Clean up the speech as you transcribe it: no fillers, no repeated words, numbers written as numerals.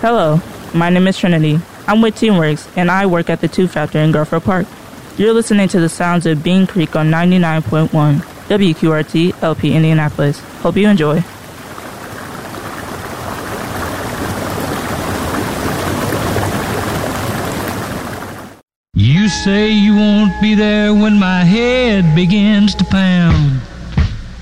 Hello, my name is Trinity. I'm with Teamworks, and I work at the Two Factor in Garfield Park. You're listening to the sounds of Bean Creek on 99.1 WQRT LP Indianapolis. Hope you enjoy. You say you won't be there when my head begins to pound.